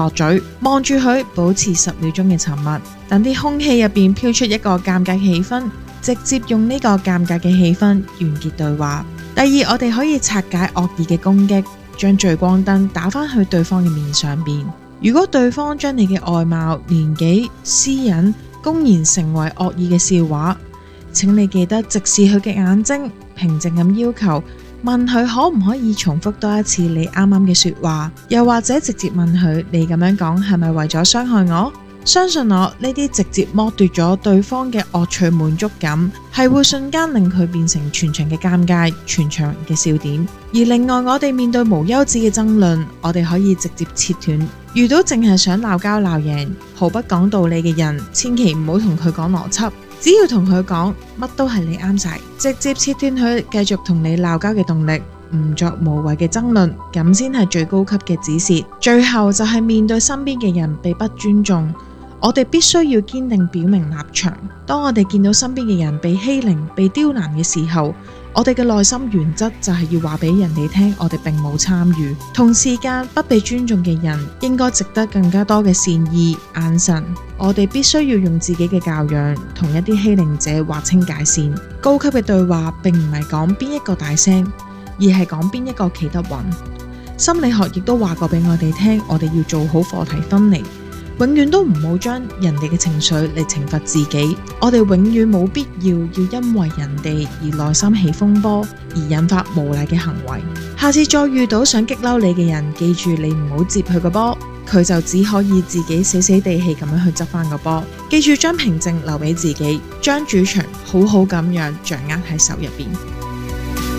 駁嘴，望住佢，保持10秒鐘嘅沉默，等啲空氣入邊飄出一個尷尬氣氛，直接用呢個尷尬嘅氣氛完結對話。第二，我哋可以拆解惡意嘅攻擊，將聚光燈打返去對方嘅面上邊。如果對方將你嘅外貌、年紀、私隱公然成為惡意嘅笑話，請你記得直視佢嘅眼睛，平靜咁要求，問佢可唔可以重複多一次你啱啱嘅說話，又或者直接問佢，你咁樣講係咪為咗傷害我？相信我，呢啲直接剝奪咗對方嘅惡趣滿足感，係會瞬間令佢變成全場嘅尷尬，全場嘅笑點。而另外，我哋面對無休止嘅爭論，我哋可以直接切斷。遇到淨係想鬧交鬧贏、毫不講道理嘅人，千祈唔好同佢講邏輯，只要同佢講乜都係你啱晒，直接切斷佢繼續同你鬧交嘅動力，唔作無謂嘅爭論，咁先係最高級嘅止蝕。最後就係面對身邊嘅人被不尊重，我哋必須要堅定表明立場。當我哋見到身邊嘅人被欺凌、被刁難嘅時候，我哋嘅內心原則就係要話俾人哋聽，我哋並冇參與。同時間，不被尊重嘅人應該值得更加多嘅善意眼神。我哋必須要用自己嘅教養同一啲欺凌者劃清界線。高級嘅對話並唔係講邊一個大聲，而係講邊一個企得穩。心理學亦都話過俾我哋聽，我哋要做好課題分離。永遠都唔好將人哋嘅情緒嚟懲罰自己，我哋永遠冇必要因為人哋而內心起風波，而引發無禮嘅行為。下次再遇到想激嬲你嘅人，記住你唔好接佢個波，佢就只可以自己死死地氣咁樣去執翻個波。記住將平靜留俾自己，將主場好好咁樣掌握喺手入邊。